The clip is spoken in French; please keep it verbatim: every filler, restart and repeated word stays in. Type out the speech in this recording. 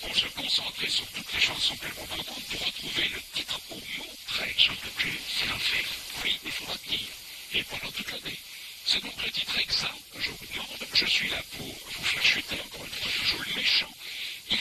faut se concentrer sur toutes les chansons qu'elles vont entendre pour retrouver le titre au mot. Très simple que c'est un fait. Oui, il faudra tenir. Et pendant toute l'année. C'est donc le titre exact que je vous demande. Je suis là pour vous faire chuter encore une fois. Je joue le méchant.